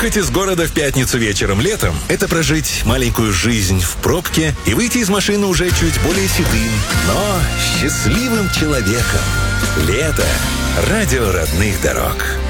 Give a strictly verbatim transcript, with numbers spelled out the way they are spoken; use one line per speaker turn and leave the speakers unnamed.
Выехать из города в пятницу вечером летом – это прожить маленькую жизнь в пробке и выйти из машины уже чуть более седым, но счастливым человеком. Лето. Радио родных дорог.